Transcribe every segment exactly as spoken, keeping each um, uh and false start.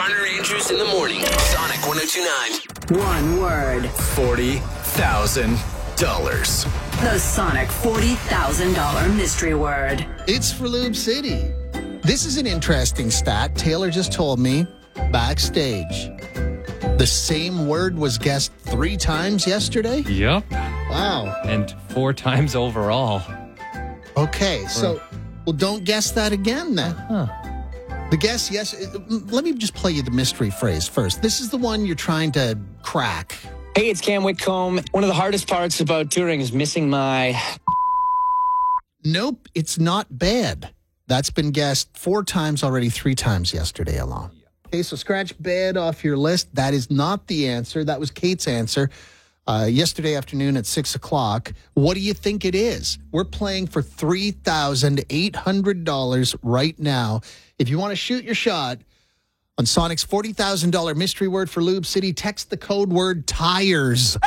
Garner Andrews in the morning. Sonic one oh two point nine. One word. forty thousand dollars. The Sonic forty thousand dollars mystery word. It's for Lube City. This is an interesting stat. Taylor just told me backstage. The same word was guessed three times yesterday? Yep. Wow. And four times overall. Okay, so, well, don't guess that again then. Huh. The guess, yes. Let me just play you the mystery phrase first. This is the one you're trying to crack. Hey, it's Cam Whitcomb. One of the hardest parts about touring is missing my... Nope, it's not bed. That's been guessed four times already, three times yesterday alone. Okay, so scratch bed off your list. That is not the answer. That was Kate's answer uh, yesterday afternoon at six o'clock. What do you think it is? We're playing for three thousand eight hundred dollars right now. If you want to shoot your shot on Sonic's forty thousand dollars mystery word for Lube City, text the code word TIRES.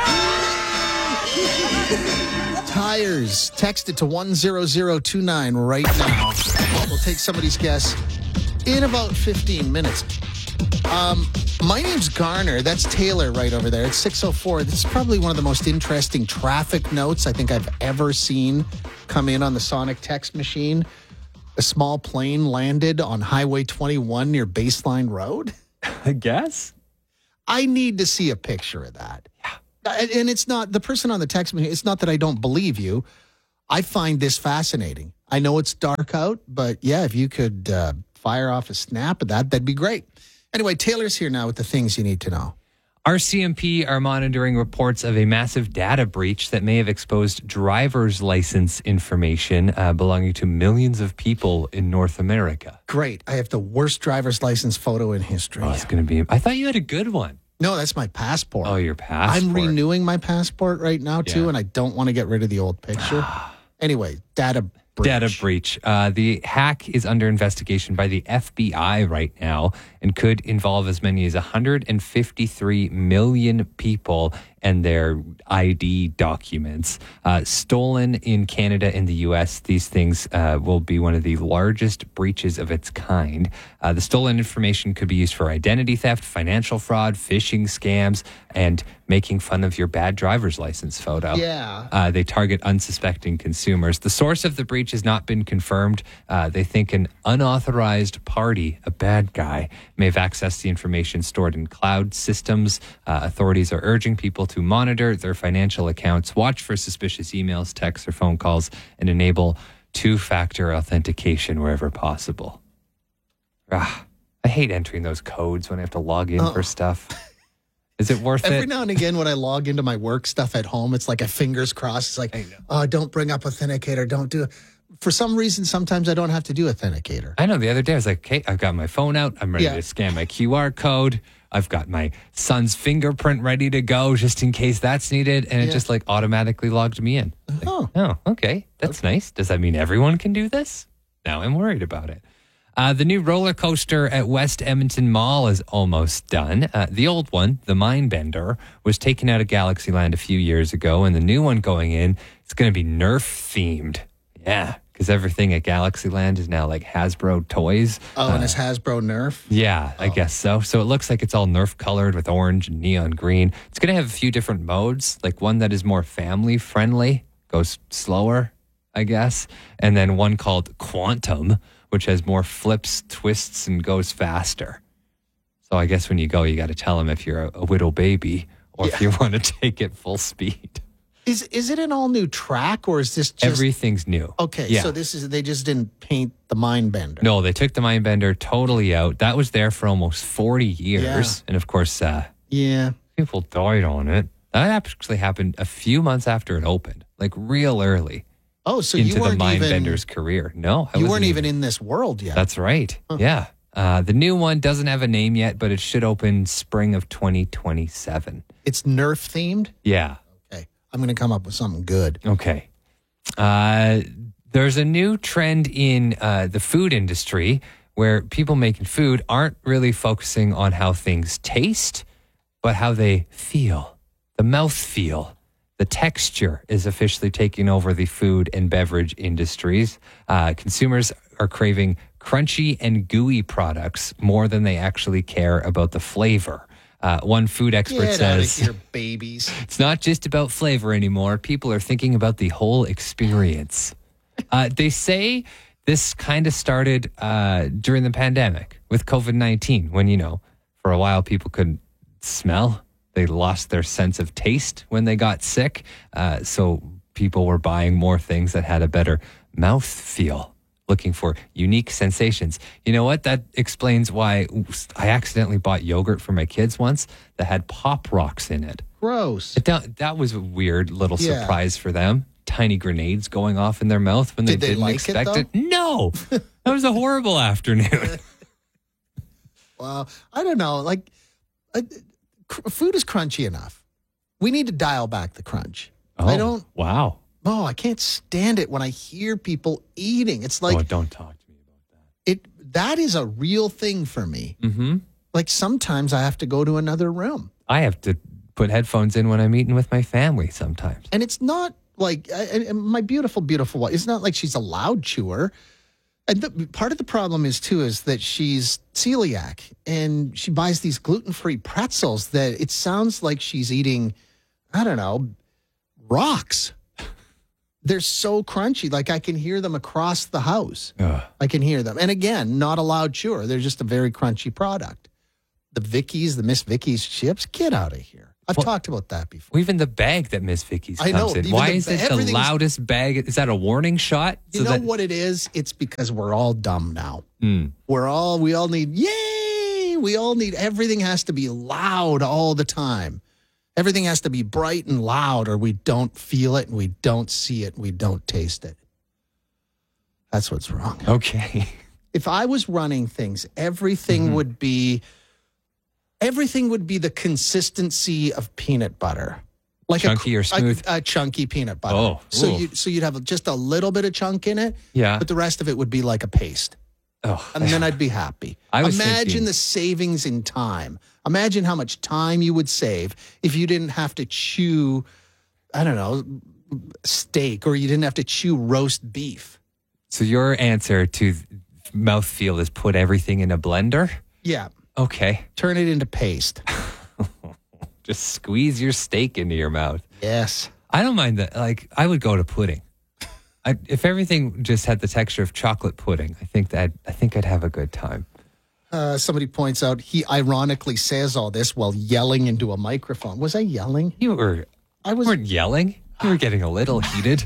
Tires. Text it to one zero zero two nine right now. We'll take somebody's guess in about fifteen minutes. Um, my name's Garner. That's Taylor right over there. It's six oh four. This is probably one of the most interesting traffic notes I think I've ever seen come in on the Sonic text machine. A small plane landed on Highway twenty-one near Baseline Road. I guess. I need to see a picture of that. Yeah. And it's not, the person on the text machine, it's not that I don't believe you. I find this fascinating. I know it's dark out, but yeah, if you could uh, fire off a snap of that, that'd be great. Anyway, Taylor's here now with the things you need to know. R C M P are monitoring reports of a massive data breach that may have exposed driver's license information uh, belonging to millions of people in North America. Great. I have the worst driver's license photo in history. Oh, it's going to be... I thought you had a good one. No, that's my passport. Oh, your passport. I'm renewing my passport right now, too, Yeah. and I don't want to get rid of the old picture. Anyway, data breach. Data breach. Uh, the hack is under investigation by the F B I right now and could involve as many as one hundred fifty-three million people and their I D documents. Uh, stolen in Canada and the U S, these things uh, will be one of the largest breaches of its kind. Uh, the stolen information could be used for identity theft, financial fraud, phishing scams, and making fun of your bad driver's license photo. Yeah. Uh, they target unsuspecting consumers. The source of the breach has not been confirmed. Uh, they think an unauthorized party, a bad guy, may have accessed the information stored in cloud systems. Uh, authorities are urging people to monitor their financial accounts, watch for suspicious emails, texts, or phone calls, and enable two-factor authentication wherever possible. Ah, I hate entering those codes when I have to log in Oh. for stuff. Is it worth Every it? now and again when I log into my work stuff at home, it's like a fingers crossed. It's like, oh, don't bring up Authenticator. Don't do it. For some reason, sometimes I don't have to do Authenticator. I know. The other day I was like, okay, I've got my phone out. I'm ready Yeah. to scan my Q R code. I've got my son's fingerprint ready to go just in case that's needed. And it Yeah. just like automatically logged me in. Like, Oh. oh, okay. That's nice. Does that mean everyone can do this? Now I'm worried about it. Uh, the new roller coaster at West Edmonton Mall is almost done. Uh, the old one, the Mindbender, was taken out of Galaxyland a few years ago, and the new one going in, it's going to be Nerf themed. Yeah, because everything at Galaxyland is now like Hasbro toys. Oh, and it's Hasbro Nerf? Yeah, I guess so. So it looks like it's all Nerf colored with orange and neon green. It's going to have a few different modes, like one that is more family friendly, goes slower, I guess, and then one called Quantum, which has more flips, twists, and goes faster. So I guess when you go, you got to tell them if you're a, a little baby or if you want to take it full speed. Is is it an all new track or is this just Everything's new. Okay, Yeah. so this is they just didn't paint the Mindbender. No, they took the Mindbender totally out. That was there for almost forty years. Yeah. And of course, uh, Yeah. people died on it. That actually happened a few months after it opened, like real early Oh, so into you the weren't Mindbender's even career. No, I you wasn't weren't even in this world yet. That's right. Yeah. Uh, the new one doesn't have a name yet, but it should open spring of twenty twenty-seven. It's Nerf themed. Yeah. Okay, I'm going to come up with something good. Okay. Uh, there's a new trend in uh, the food industry where people making food aren't really focusing on how things taste, but how they feel. The mouth feel. The texture is officially taking over the food and beverage industries. Uh, consumers are craving crunchy and gooey products more than they actually care about the flavor. Uh, one food expert Get out of says here, babies. it's not just about flavor anymore. People are thinking about the whole experience. Uh, they say this kind of started uh, during the pandemic with COVID nineteen, when, you know, for a while people couldn't smell. They lost their sense of taste when they got sick. Uh, so people were buying more things that had a better mouth feel, looking for unique sensations. You know what? That explains why I accidentally bought yogurt for my kids once that had Pop Rocks in it. Gross. It, that, that was a weird little Yeah. surprise for them. Tiny grenades going off in their mouth when they Did they didn't like it, expect though? it. No, that was a horrible afternoon. Well, I don't know. Like, uh, cr- food is crunchy enough. We need to dial back the crunch. Oh, I don't. Wow. Oh, I can't stand it when I hear people eating. It's like oh, don't talk to me about that. it. That is a real thing for me. Mm-hmm. Like sometimes I have to go to another room, I have to put headphones in when I'm eating with my family sometimes. and it's not like I, I, my beautiful, beautiful wife. It's not like she's a loud chewer. And the, part of the problem is too is that she's celiac, and she buys these gluten-free pretzels that it sounds like she's eating, I don't know, rocks. They're so crunchy. Like I can hear them across the house. Ugh. I can hear them. And again, not a loud chewer. They're just a very crunchy product. The Vicky's, the Miss Vicky's chips, get out of here. I've Well- talked about that before. Well, even the bag that Miss Vicky's I comes know, in. even Why the is ba- it the everything's- loudest bag? Is that a warning shot? You know what it is? It's because we're all dumb now. Mm. We're all, we all need, yay! We all need, everything has to be loud all the time. Everything has to be bright and loud, or we don't feel it, and we don't see it, and we don't taste it. That's what's wrong. Okay. If I was running things, everything Mm-hmm. would be, everything would be the consistency of peanut butter. Like Chunky a, or smooth? A, a chunky peanut butter. Oh, so ooh. you so you'd have just a little bit of chunk in it, Yeah. but the rest of it would be like a paste. Oh, And then I'd be happy. I was Imagine thinking- the savings in time. Imagine how much time you would save if you didn't have to chew, I don't know, steak, or you didn't have to chew roast beef. so your answer to mouthfeel is put everything in a blender? Yeah. Okay. Turn it into paste. Just squeeze your steak into your mouth. Yes. I don't mind that. Like, I would go to pudding. I, if everything just had the texture of chocolate pudding, I think that I think I'd have a good time. Uh, somebody points out he ironically says all this while yelling into a microphone. Was I yelling? You were I was. weren't yelling. You were getting a little heated.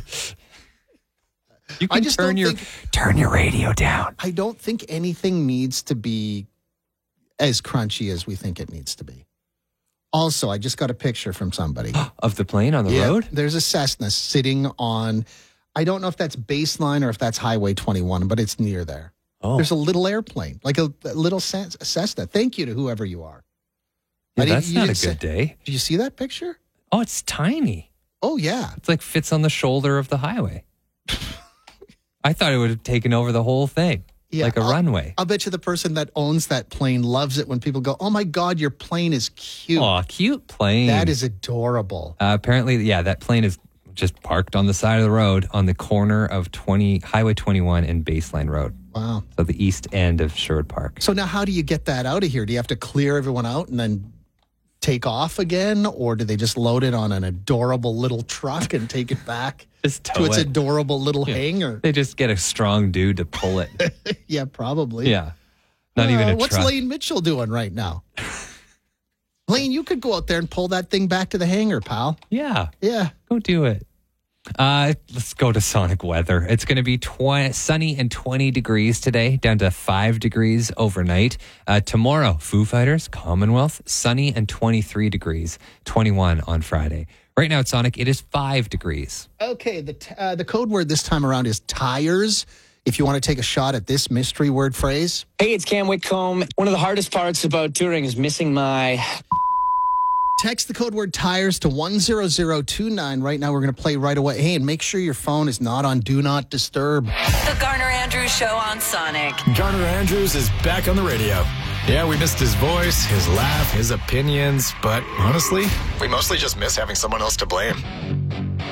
You I can just turn don't your think- turn your radio down. I don't think anything needs to be as crunchy as we think it needs to be. Also, I just got a picture from somebody. Of the plane on the Yeah, road? There's a Cessna sitting on, I don't know if that's Baseline or if that's Highway twenty-one, but it's near there. Oh, There's a little airplane, like a, a little Ces- Cessna. Thank you to whoever you are. yeah, I didn't- that's you not a didn't good say- day. Did you see that picture? Oh, it's tiny. Oh, yeah. It's like fits on the shoulder of the highway. I thought it would have taken over the whole thing, Yeah, like a I'll- runway. I'll bet you the person that owns that plane loves it when people go, oh my God, your plane is cute. Oh, cute plane. That is adorable. Uh, apparently, yeah, that plane is just parked on the side of the road on the corner of twenty Highway twenty-one and Baseline Road. Wow. So the east end of Sherwood Park. So now how do you get that out of here? Do you have to clear everyone out and then take off again? Or do they just load it on an adorable little truck and take it back Just to tow its it. adorable little hangar? They just get a strong dude to pull it. Yeah, probably. Yeah. Not Uh, even a What's truck. Lane Mitchell doing right now? Lane, you could go out there and pull that thing back to the hangar, pal. Yeah. Yeah. Go do it. Uh, let's go to Sonic weather. It's going to be twenty, sunny and twenty degrees today, down to five degrees overnight. Uh, tomorrow, Foo Fighters, Commonwealth, sunny and twenty-three degrees, twenty-one on Friday. Right now at Sonic, it is five degrees. Okay, the t- uh, the code word this time around is tires. If you want to take a shot at this mystery word phrase, Hey, it's Cam Whitcomb. One of the hardest parts about touring is missing my... text the code word tires to one zero zero two nine. Right now, we're going to play right away. Hey, and make sure your phone is not on Do Not Disturb. The Garner Andrews Show on Sonic. Garner Andrews is back on the radio. Yeah, we missed his voice, his laugh, his opinions, but honestly, we mostly just miss having someone else to blame.